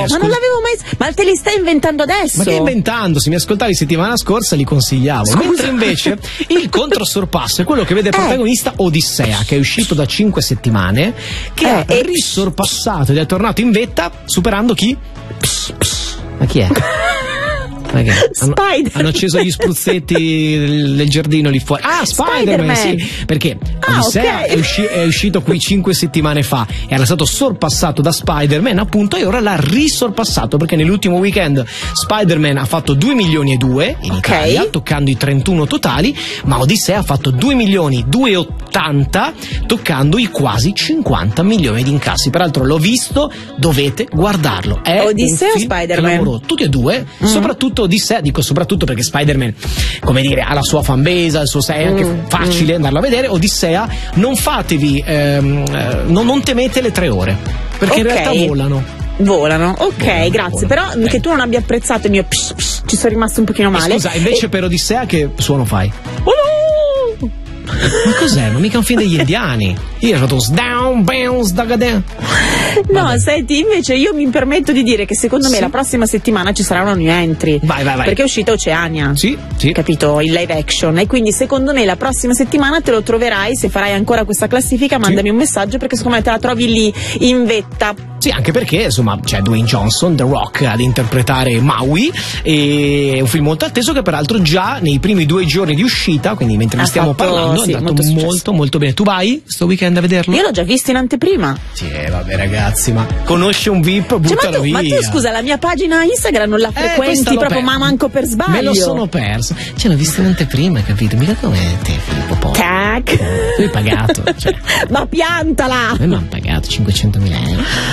ma non l'avevo mai. Ma te li stai inventando adesso? Ma che inventando? Se mi ascoltavi settimana scorsa li consigliavo. Scusa. Mentre invece il controsorpasso è quello che vede protagonista Odissea, che è uscito da 5 settimane, che ha risorpassato ed è tornato in vetta superando chi? Ma chi è? Spider-Man. Hanno acceso gli spruzzetti del giardino lì fuori. Ah, Spider-Man, sì. Perché Odissea è uscito qui 5 settimane fa, era stato sorpassato da Spider-Man, appunto, e ora l'ha risorpassato perché nell'ultimo weekend Spider-Man ha fatto 2 milioni e 2 in Italia, toccando i 31 totali, ma Odissea ha fatto 2 milioni 280, toccando i quasi 50 milioni di incassi. Peraltro l'ho visto, dovete guardarlo. È Odissea o Spider-Man? Tutti e due, soprattutto Odissea, dico soprattutto perché Spider-Man, come dire, ha la sua fanbase, il suo è anche facile andarlo a vedere. Odissea, non fatevi, non temete le 3 ore, perché in realtà volano, grazie. Però che tu non abbia apprezzato il mio ci sono rimasto un pochino male. Scusa, invece per Odissea che suono fai? Ma cos'è? Ma mica un film degli indiani. Io ho fatto down, bounce, dagadè. No, senti, invece io mi permetto di dire che secondo me la prossima settimana ci sarà una new entry. Vai. Perché è uscita Oceania. Sì. Capito? In live action. E quindi secondo me la prossima settimana te lo troverai. Se farai ancora questa classifica, mandami un messaggio, perché secondo me te la trovi lì in vetta. Sì, anche perché insomma c'è Dwayne Johnson, The Rock, ad interpretare Maui, e è un film molto atteso che peraltro già nei primi 2 giorni di uscita, quindi mentre ne stiamo parlando, è andato molto bene. Tu vai sto weekend a vederlo? Io l'ho già visto in anteprima. Sì, vabbè ragazzi, ma conosce un VIP, buttalo via. Ma tu scusa, la mia pagina Instagram non la frequenti proprio, ma manco per sbaglio. Me lo sono perso. L'ho visto in anteprima, capito? Mica come te, Filippo. Tac. Tu hai pagato. Ma piantala! A me mi hanno pagato 500.000 euro.